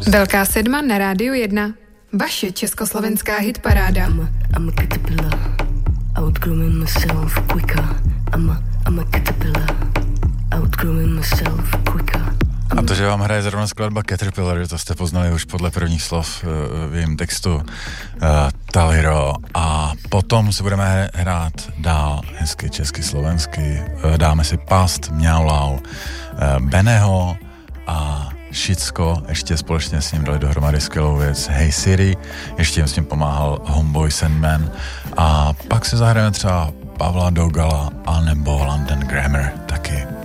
Velká sedma na Rádiu 1. Vaše československá hitparáda. I'm a caterpillar. Outgrowing myself quicker. I'm a caterpillar. Outgrowing myself quicker. A to, že vám hraje zrovna skladba Caterpillar, to jste poznali už podle prvních slov v jejím textu Taliro. A potom si budeme hrát dál hezky česky, slovensky. Dáme si Past, Mňaulau, Beného a Šicko, ještě společně s ním dali dohromady skvělou věc Hey Siri, ještě jim s tím pomáhal Homeboy Sandman a pak si zahrajeme třeba Pavla Dogala a nebo London Grammar taky.